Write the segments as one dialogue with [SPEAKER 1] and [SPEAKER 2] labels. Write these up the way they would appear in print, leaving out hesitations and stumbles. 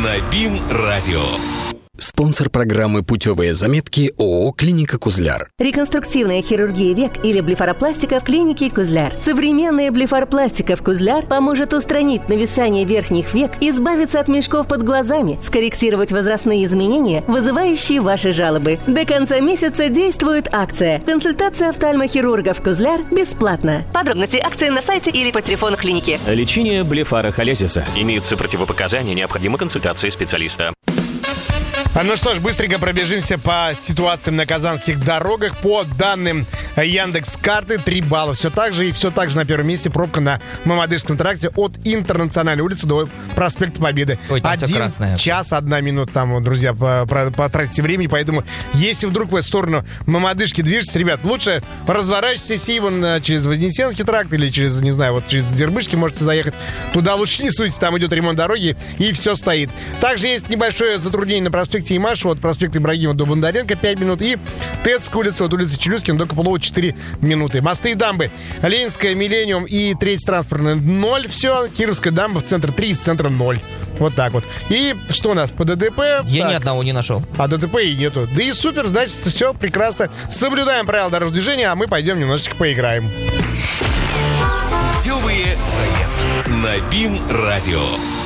[SPEAKER 1] на БИМ-радио.
[SPEAKER 2] Спонсор программы «Путевые заметки» ООО «Клиника Кузляр».
[SPEAKER 3] Реконструктивная хирургия век или блефаропластика в клинике Кузляр. Современная блефаропластика в Кузляр поможет устранить нависание верхних век, избавиться от мешков под глазами, скорректировать возрастные изменения, вызывающие ваши жалобы. До конца месяца действует акция. Консультация офтальмохирургов Кузляр бесплатно. Подробности акции на сайте или по телефону клиники.
[SPEAKER 4] Лечение блефарохолезиса. Имеются противопоказания, необходима консультация специалиста.
[SPEAKER 5] Ну что ж, быстренько пробежимся по ситуациям на казанских дорогах. По данным Яндекс.Карты, 3 балла. Все так же на первом месте пробка на Мамадышском тракте от Интернациональной улицы до проспекта Победы.
[SPEAKER 6] Ой, там
[SPEAKER 5] 1 час, 1 минута там, друзья, потратите времени. Поэтому, если вдруг вы в сторону Мамадышки движетесь, ребят, лучше разворачивайтесь и вон через Вознесенский тракт или через, не знаю, вот через Дербышки можете заехать. Туда лучше не суйтесь, там идет ремонт дороги и все стоит. Также есть небольшое затруднение на проспекте Имаша, от проспекта Ибрагима до Бондаренко 5 минут и Тетская улица от улицы Челюскина до Копылова 4 минуты. Мосты и дамбы. Ленинская, Миллениум и 3 транспортная 0. Все. Кировская дамба в центр 3, из центра 0. Вот так вот. И что у нас по ДТП?
[SPEAKER 6] Я ни одного не нашел.
[SPEAKER 5] А ДТП и нету. Да и супер, значит, все прекрасно. Соблюдаем правила дорожного движения, а мы пойдем немножечко поиграем.
[SPEAKER 1] Путевые заметки на БИМ-радио.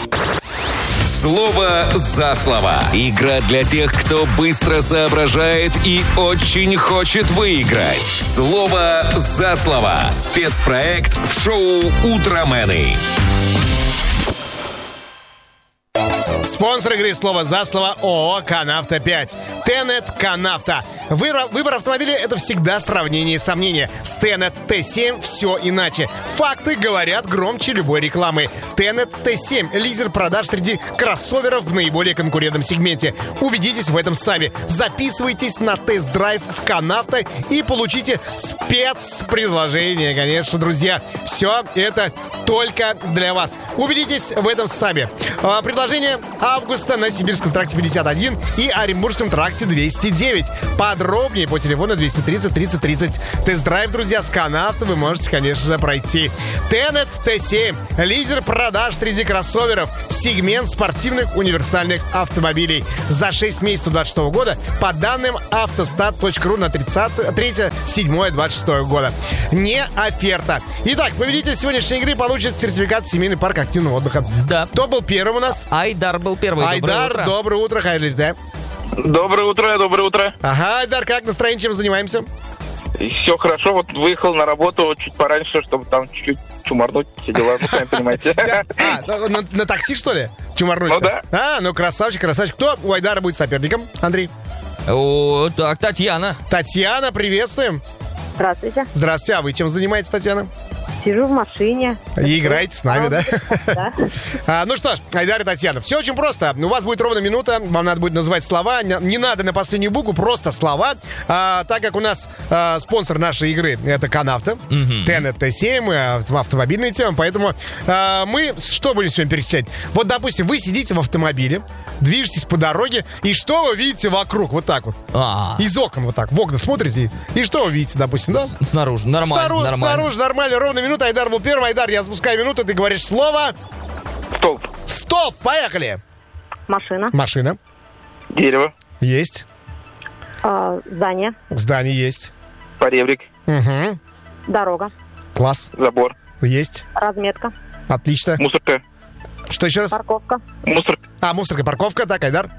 [SPEAKER 1] Слово за слово. Игра для тех, кто быстро соображает и очень хочет выиграть. Слово за слово. Спецпроект в шоу «Утромены».
[SPEAKER 5] Спонсор игры «Слово за слово» ООО «Канавто 5». Тенет Канавто. Выбор автомобиля — это всегда сравнение сомнения. С Тенет Т7 все иначе. Факты говорят громче любой рекламы. Тенет Т7 — лидер продаж среди кроссоверов в наиболее конкурентном сегменте. Убедитесь в этом сами. Записывайтесь на тест-драйв в Канавто и получите спецпредложение. Конечно, друзья, все это только для вас. Убедитесь в этом сами. Предложение августа на Сибирском тракте 51 и Оренбургском тракте 209. Подробнее по телефону 230 30 30. Тест-драйв, друзья, с Канавто вы можете, конечно же, пройти. Тенет Т7. Лидер продаж среди кроссоверов. Сегмент спортивных универсальных автомобилей. За 6 месяцев 26 года по данным автостат.ру на 3.7.26 года. Не оферта. Итак, победитель сегодняшней игры получит сертификат в семейный парк активного отдыха.
[SPEAKER 6] Да.
[SPEAKER 5] Кто был первым у нас?
[SPEAKER 6] Айдар был первый.
[SPEAKER 5] Айдар, доброе утро. Хайли, да?
[SPEAKER 7] Доброе утро.
[SPEAKER 5] Ага, Айдар, как настроение, чем занимаемся?
[SPEAKER 7] Все хорошо, вот выехал на работу чуть пораньше, чтобы там чуть-чуть чумарнуть, все дела, вы сами понимаете.
[SPEAKER 5] На такси, что ли? Чумарнуть?
[SPEAKER 7] Ну да.
[SPEAKER 5] Ну красавчик. Кто у Айдара будет соперником, Андрей?
[SPEAKER 6] Так, Татьяна.
[SPEAKER 5] Татьяна, приветствуем.
[SPEAKER 8] Здравствуйте.
[SPEAKER 5] Здравствуйте, а вы чем занимаетесь, Татьяна?
[SPEAKER 8] Сижу в машине.
[SPEAKER 5] И играете с нами, да?
[SPEAKER 8] Да.
[SPEAKER 5] Ну что ж, Айдар и Татьяна, все очень просто. У вас будет ровно минута, вам надо будет называть слова. Не надо на последнюю букву, просто слова. Так как у нас спонсор нашей игры — это Канавто, Тенет Т7, автомобильная тема, поэтому мы что будем сегодня перечислять? Вот, допустим, вы сидите в автомобиле, движетесь по дороге, и что вы видите вокруг? Вот так вот. Из окон вот так, в окна смотрите, и что вы видите, допустим, да?
[SPEAKER 6] Снаружи, нормально.
[SPEAKER 5] Снаружи, нормально, ровно минута. Айдар был первый. Айдар, я запускаю минуту, ты говоришь слово. Стоп, поехали. Машина.
[SPEAKER 7] Дерево.
[SPEAKER 5] Есть.
[SPEAKER 8] Здание.
[SPEAKER 5] Здание есть.
[SPEAKER 7] Поребрик.
[SPEAKER 5] Угу.
[SPEAKER 8] Дорога.
[SPEAKER 5] Класс.
[SPEAKER 7] Забор.
[SPEAKER 5] Есть.
[SPEAKER 8] Разметка.
[SPEAKER 5] Отлично.
[SPEAKER 7] Мусорка.
[SPEAKER 5] Что еще раз?
[SPEAKER 8] Парковка.
[SPEAKER 7] Мусорка.
[SPEAKER 5] Мусорка, парковка. Так, Айдар.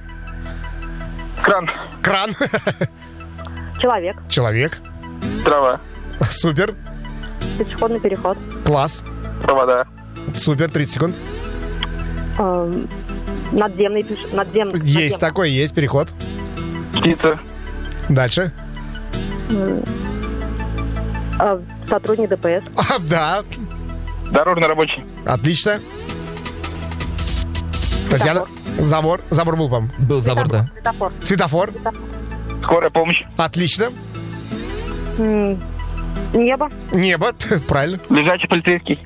[SPEAKER 5] Кран.
[SPEAKER 8] Человек.
[SPEAKER 7] Трава.
[SPEAKER 5] Супер.
[SPEAKER 8] Пешеходный переход.
[SPEAKER 5] Класс.
[SPEAKER 7] Провода.
[SPEAKER 5] Супер, 30 секунд.
[SPEAKER 8] Надземный.
[SPEAKER 5] Есть такой, есть переход.
[SPEAKER 7] Птица.
[SPEAKER 5] Дальше.
[SPEAKER 8] Сотрудник ДПС.
[SPEAKER 5] Да.
[SPEAKER 7] Дорожный рабочий.
[SPEAKER 5] Отлично. Татьяна. Забор. Забор был, по-моему.
[SPEAKER 6] Был забор, да.
[SPEAKER 5] Светофор.
[SPEAKER 7] Скорая помощь.
[SPEAKER 5] Отлично.
[SPEAKER 8] Небо.
[SPEAKER 5] Правильно.
[SPEAKER 7] Лежачий полицейский.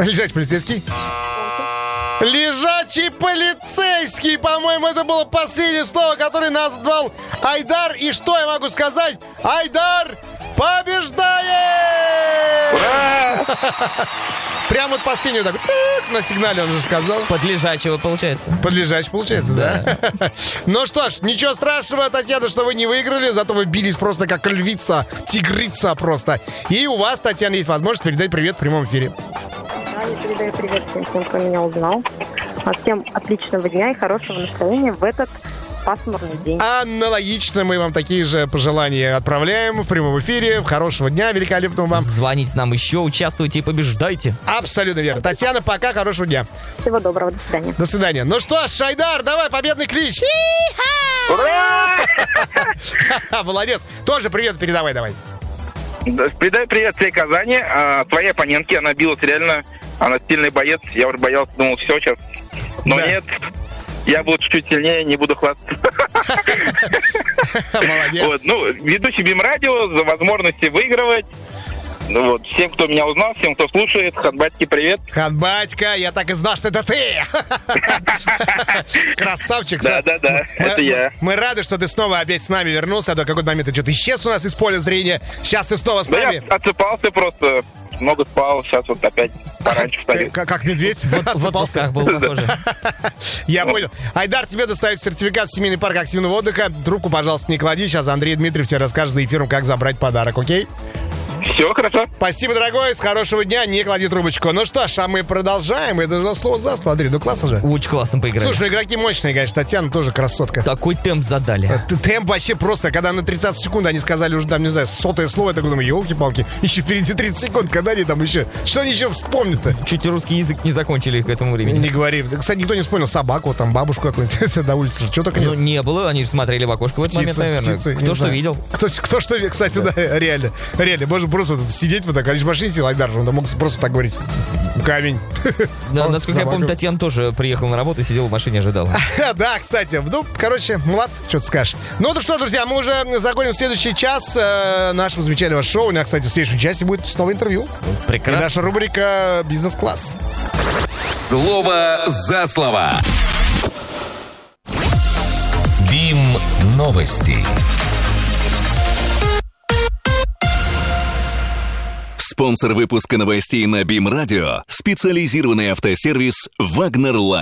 [SPEAKER 5] Лежачий полицейский, по-моему, это было последнее слово, которое назвал Айдар. И что я могу сказать? Айдар побеждает!
[SPEAKER 7] Ура!
[SPEAKER 5] Прям вот последнюю так на сигнале он же сказал.
[SPEAKER 6] Под лежачего получается.
[SPEAKER 5] Под лежачий получается, да? Ну что ж, ничего страшного, Татьяна, что вы не выиграли, зато вы бились просто как львица, тигрица просто. И у вас, Татьяна, есть возможность передать привет в прямом эфире.
[SPEAKER 8] Да, я передаю привет всем, кто меня узнал. Всем отличного дня и хорошего настроения в этот пасмурный день.
[SPEAKER 5] Аналогично мы вам такие же пожелания отправляем в прямом эфире. Хорошего дня, великолепного вам.
[SPEAKER 6] Звоните нам еще, участвуйте и побеждайте.
[SPEAKER 5] Абсолютно верно. Татьяна, пока, хорошего дня.
[SPEAKER 8] Всего доброго, до свидания.
[SPEAKER 5] До свидания. Ну что ж, Шайдар, давай победный клич.
[SPEAKER 7] Ура!
[SPEAKER 5] Молодец. Тоже привет передавай, давай.
[SPEAKER 7] Передай привет всей Казани. Твоей оппонентке, она билась реально. Она сильный боец. Я уже боялся, думал, все сейчас. Но
[SPEAKER 5] Да.
[SPEAKER 7] нет. Я буду чуть сильнее, не буду хвастаться.
[SPEAKER 5] Молодец.
[SPEAKER 7] Вот, ну, ведущий БИМ-радио за возможности выигрывать. Ну вот, всем, кто меня узнал, всем, кто слушает, Хатбатьки, привет.
[SPEAKER 5] Хатбатька, я так и знал, что это ты. Красавчик.
[SPEAKER 7] Да, это я.
[SPEAKER 5] Мы рады, что ты снова опять с нами вернулся. До какой-то момент ты что-то исчез у нас из поля зрения. Сейчас ты снова с
[SPEAKER 7] Да
[SPEAKER 5] нами.
[SPEAKER 7] я отсыпался просто, много спал, сейчас вот опять пораньше встаю.
[SPEAKER 5] Как медведь.
[SPEAKER 6] В отпусках был похоже.
[SPEAKER 5] Я понял. Айдар, тебе доставят сертификат в семейный парк активного отдыха. Трубку, пожалуйста, не клади. Сейчас Андрей Дмитриев тебе расскажет за эфиром, как забрать подарок, окей?
[SPEAKER 7] Все хорошо.
[SPEAKER 5] Спасибо, дорогой, с хорошего дня, не клади трубочку. Ну что ж, а мы продолжаем. Это же слово за слово, Андрей, ну классно же.
[SPEAKER 6] Очень классно поиграли.
[SPEAKER 5] Слушай, ну игроки мощные, конечно, Татьяна тоже красотка.
[SPEAKER 6] Такой темп задали.
[SPEAKER 5] Темп вообще просто, когда на 30 секунд они сказали уже, там, не знаю, сотое слово, я такой думаю, елки-палки, еще впереди 30 секунд, когда они там еще, что они еще вспомнят-то?
[SPEAKER 6] Чуть русский язык не закончили к этому времени.
[SPEAKER 5] Не говори. Кстати, никто не вспомнил собаку, там, бабушку какую-нибудь на улице, что только
[SPEAKER 6] Ну,
[SPEAKER 5] нет.
[SPEAKER 6] не было, они же смотрели в окошко в этот момент, наверное.
[SPEAKER 5] птицы, не
[SPEAKER 6] Кто что
[SPEAKER 5] знаю.
[SPEAKER 6] видел.
[SPEAKER 5] Кто что видел, кстати, да, реально. Реально, можно просто вот сидеть вот так, они же в машине сидел, Айдар, он мог просто так говорить. Камень.
[SPEAKER 6] Да,
[SPEAKER 5] Он
[SPEAKER 6] насколько я
[SPEAKER 5] собака.
[SPEAKER 6] помню, Татьяна тоже приехала на работу, сидела в машине, ожидала.
[SPEAKER 5] Да, кстати, ну, короче, молодцы, что ты скажешь. Ну, то что, друзья, мы уже закончим следующий час нашего замечательного шоу. У меня, кстати, в следующем часе будет снова интервью. И
[SPEAKER 6] Прекрасно.
[SPEAKER 5] наша рубрика «Бизнес-класс».
[SPEAKER 1] Слово за слово. БИМ новости.
[SPEAKER 9] Спонсор выпуска новостей на БИМ-радио – специализированный автосервис «Вагнер Лайн».